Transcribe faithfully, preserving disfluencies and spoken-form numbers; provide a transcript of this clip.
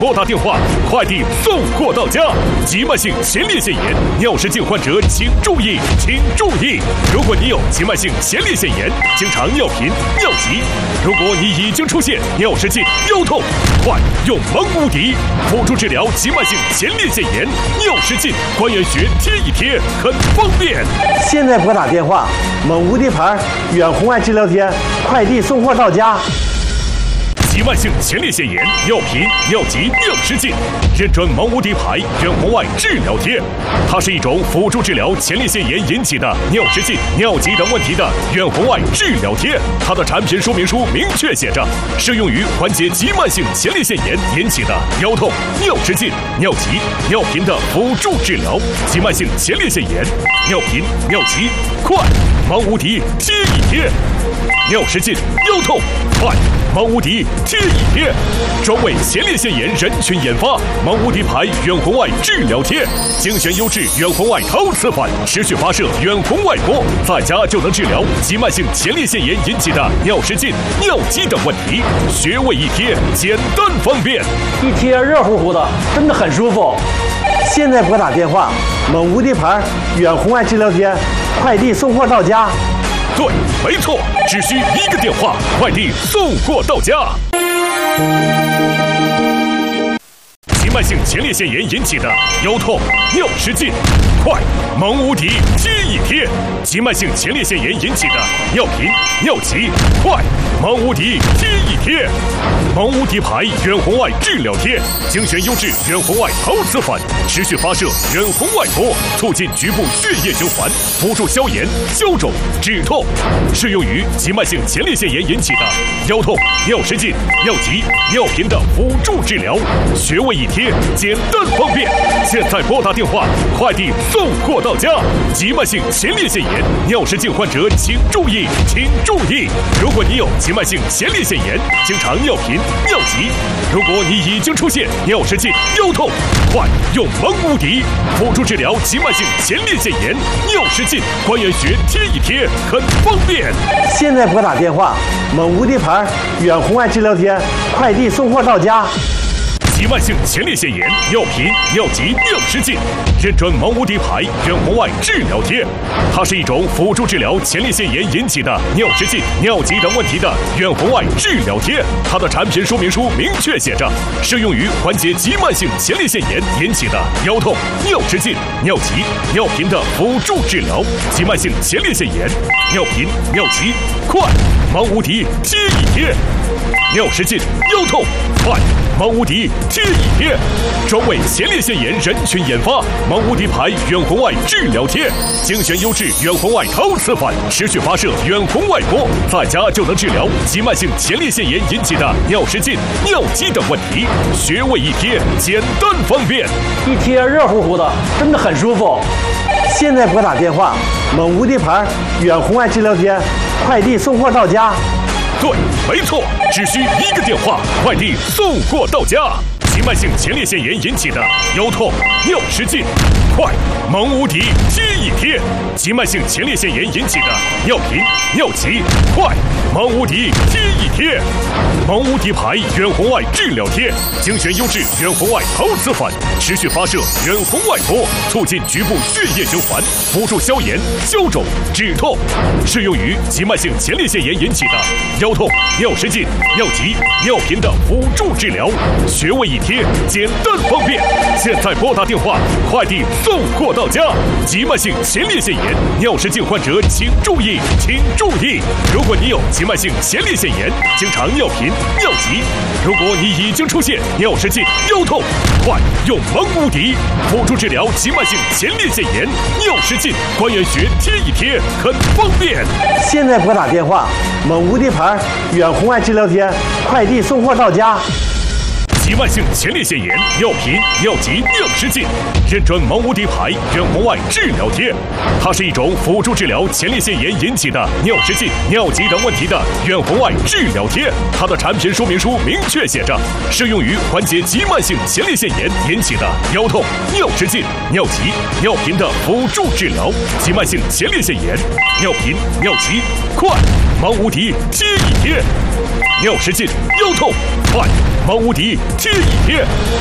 拨打电话，快递送货到家。急慢性前列腺炎、尿失禁患者请注意，请注意！如果你有急慢性前列腺炎，经常尿频、尿急；如果你已经出现尿失禁、腰痛，快用蒙无敌辅助治疗急慢性前列腺炎、尿失禁，关元穴贴一贴，很方便。 现在拨打电话，蒙无敌牌远红外治疗贴，快递送货到家。 急慢性前列腺炎、尿频、尿急、尿失禁，认准蒙无敌牌远红外治疗贴。它是一种辅助治疗前列腺炎引起的尿失禁、尿急等问题的远红外治疗贴。它的产品说明书明确写着，适用于缓解急慢性前列腺炎引起的腰痛、尿失禁、尿急、尿频的辅助治疗。急慢性前列腺炎、尿频、尿急，快！蒙无敌贴一贴。尿失禁、腰痛，快！蒙无敌贴一贴，专为前列腺炎人群研发。蒙无敌牌远红外治疗贴，精选优质远红外陶瓷板，持续发射远红外波，在家就能治疗急慢性前列腺炎引起的尿失禁、尿急等问题。穴位一贴，简单方便， 一贴热乎乎的，真的很舒服。现在拨打电话，蒙无敌牌远红外治疗贴，快递送货到家。 对，没错，只需一个电话，快递送货到家。急慢性前列腺炎引起的腰痛、尿失禁，快！蒙无敌贴一贴。急慢性前列腺炎引起的尿频、尿急，快！蒙无敌贴一贴。蒙无敌牌远红外治疗贴，精选优质远红外陶瓷板，持续发射远红外波，促进局部血液循环，辅助消炎、消肿、止痛，适用于急慢性前列腺炎引起的腰痛、尿失禁、尿急、尿频的辅助治疗。穴位一贴，简单方便。现在拨打电话，快递送货到家。急慢性前列腺炎、尿失禁患者请注意，请注意！如果你有急慢性前列腺炎，经常尿频、尿急；如果你已经出现尿失禁、腰痛，快用蒙无敌辅助治疗急慢性前列腺炎、尿失禁，关元穴贴一贴，很方便。 现在拨打电话，蒙无敌牌远红外治疗贴，快递送货到家。 急慢性前列腺炎、尿频、尿急、尿失禁，认准蒙无敌牌远红外治疗贴。它是一种辅助治疗前列腺炎引起的尿失禁、尿急等问题的远红外治疗贴。它的产品说明书明确写着，适用于缓解急慢性前列腺炎引起的腰痛、尿失禁、尿急、尿频的辅助治疗。急慢性前列腺炎、尿频、尿急，快！蒙无敌贴一贴。尿失禁、腰痛，快！蒙无敌贴一贴，专为前列腺炎人群研发。蒙无敌牌远红外治疗贴，精选优质远红外陶瓷板，持续发射远红外波，在家就能治疗急慢性前列腺炎引起的尿失禁、尿急等问题。穴位一贴，简单方便， 一贴热乎乎的，真的很舒服。现在拨打电话，蒙无敌牌远红外治疗贴，快递送货到家。 对，没错，只需一个电话，快递送货到家。急慢性前列腺炎引起的腰痛、尿失禁，快！蒙无敌贴一贴。急慢性前列腺炎引起的尿频、尿急，快！蒙无敌贴一贴。蒙无敌牌远红外治疗贴，精选优质远红外陶瓷板，持续发射远红外波，促进局部血液循环，辅助消炎、消肿、止痛，适用于急慢性前列腺炎引起的腰痛、尿失禁、尿急、尿频的辅助治疗。穴位一贴，简单方便。现在拨打电话，快递送货到家。急慢性前列腺炎、尿失禁患者请注意，请注意！如果你有急慢性前列腺炎，经常尿频、尿急；如果你已经出现尿失禁、腰痛，快用蒙无敌辅助治疗急慢性前列腺炎、尿失禁，关元穴贴一贴，很方便。 现在拨打电话，蒙无敌牌远红外治疗贴，快递送货到家。 急慢性前列腺炎、尿频、尿急、尿失禁，认准蒙无敌牌远红外治疗贴。它是一种辅助治疗前列腺炎引起的尿失禁、尿急等问题的远红外治疗贴。它的产品说明书明确写着，适用于缓解急慢性前列腺炎引起的腰痛、尿失禁、尿急、尿频的辅助治疗。急慢性前列腺炎、尿频、尿急，快！蒙无敌贴一贴。 尿失禁、腰痛，快，毛无敌贴一贴。